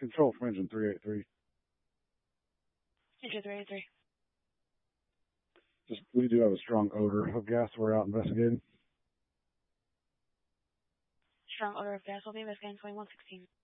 Control for engine 383. Engine 383. We do have a strong odor of gas we're out investigating. Strong odor of gas will be investigating 2116.